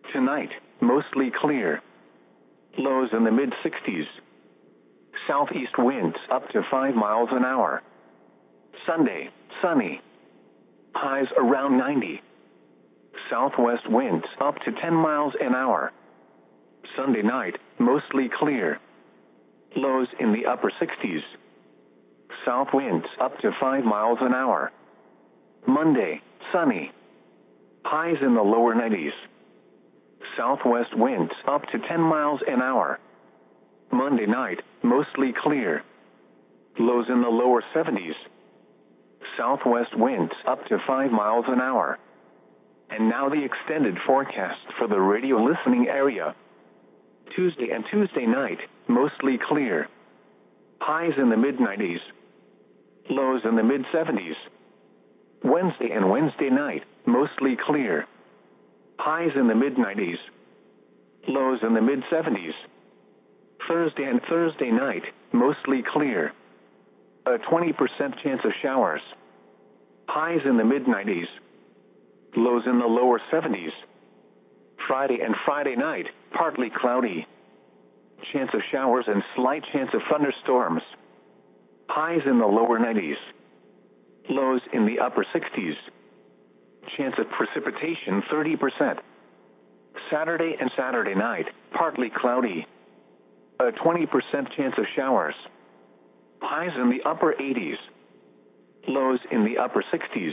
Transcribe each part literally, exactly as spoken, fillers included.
Tonight, mostly clear. Lows in the mid sixties. Southeast winds up to five miles an hour. Sunday, sunny. Highs around ninety. Southwest winds up to ten miles an hour. Sunday night, mostly clear. Lows in the upper sixties. South winds up to five miles an hour. Monday, sunny. Highs in the lower nineties. Southwest winds up to ten miles an hour. Monday night, mostly clear. Lows in the lower seventies. Southwest winds up to five miles an hour. And now the extended forecast for the radio listening area. Tuesday and Tuesday night, mostly clear. Highs in the mid nineties. Lows in the mid seventies. Wednesday and Wednesday night, mostly clear. Highs in the mid nineties. Lows in the mid seventies. Thursday and Thursday night, mostly clear. A twenty percent chance of showers. Highs in the mid nineties. Lows in the lower seventies. Friday and Friday night, partly cloudy. Chance of showers and slight chance of thunderstorms. Highs in the lower nineties. Lows in the upper sixties. Chance of precipitation thirty percent. Saturday and Saturday night, partly cloudy. A twenty percent chance of showers. Highs in the upper eighties. Lows in the upper sixties.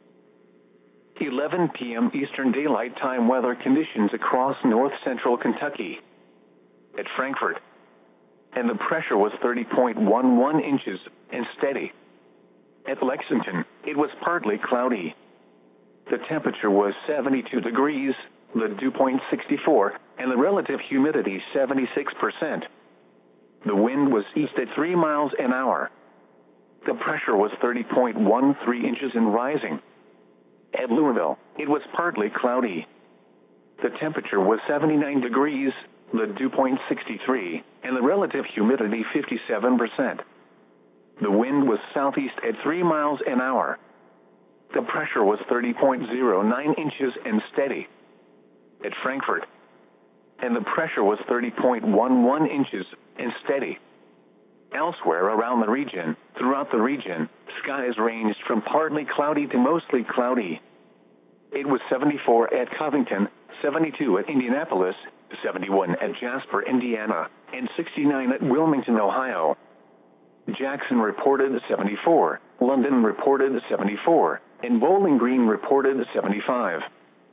eleven p.m. Eastern Daylight Time weather conditions across north central Kentucky. At Frankfort. And the pressure was thirty point one one inches and steady. At Lexington, it was partly cloudy. The temperature was seventy-two degrees, the dew point sixty-four, and the relative humidity seventy-six percent. The wind was east at three miles an hour. The pressure was thirty point one three inches and rising. At Louisville, it was partly cloudy. The temperature was seventy-nine degrees, the dew point sixty-three, and the relative humidity fifty-seven percent. The wind was southeast at three miles an hour. The pressure was thirty point zero nine inches and steady. At Frankfort. And the pressure was thirty point one one inches and steady. Elsewhere around the region, throughout the region, skies ranged from partly cloudy to mostly cloudy. It was seventy-four at Covington, seventy-two at Indianapolis, seventy-one at Jasper, Indiana, and sixty-nine at Wilmington, Ohio. Jackson reported seventy-four, London reported seventy-four, and Bowling Green reported seventy-five.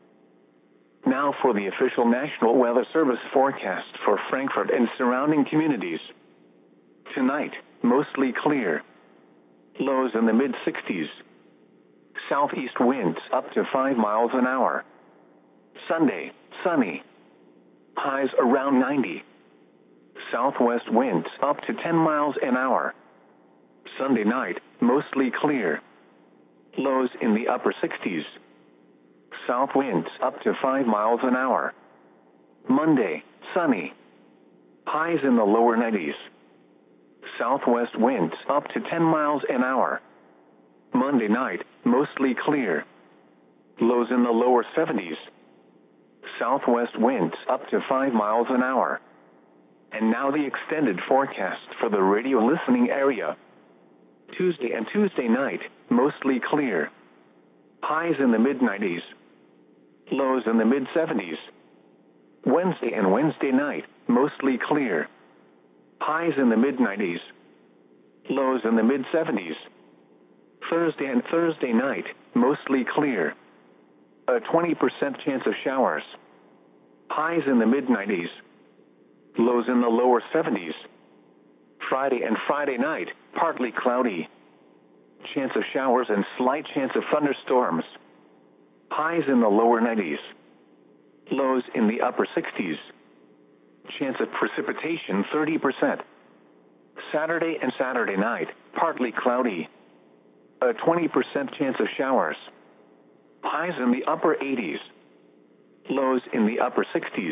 Now for the official National Weather Service forecast for Frankfort and surrounding communities. Tonight, mostly clear. Lows in the mid sixties. Southeast winds up to five miles an hour. Sunday, sunny. Highs around ninety. Southwest winds up to ten miles an hour. Sunday night, mostly clear. Lows in the upper sixties. South winds up to five miles an hour. Monday, sunny. Highs in the lower nineties. Southwest winds up to ten miles an hour. Monday night, mostly clear. Lows in the lower seventies. Southwest winds up to five miles an hour. And now the extended forecast for the radio listening area. Tuesday and Tuesday night, mostly clear. Highs in the mid nineties. Lows in the mid seventies. Wednesday and Wednesday night, mostly clear. Highs in the mid nineties. Lows in the mid seventies. Thursday and Thursday night, mostly clear. A twenty percent chance of showers. Highs in the mid nineties. Lows in the lower seventies. Friday and Friday night, partly cloudy. Chance of showers and slight chance of thunderstorms. Highs in the lower nineties. Lows in the upper sixties. Chance of precipitation thirty percent. Saturday and Saturday night, partly cloudy. A twenty percent chance of showers. Highs in the upper eighties. Lows in the upper sixties.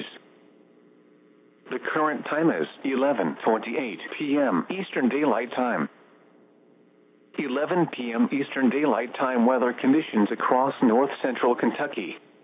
The current time is eleven twenty-eight p.m. Eastern Daylight Time. eleven p.m. Eastern Daylight Time weather conditions across north central Kentucky.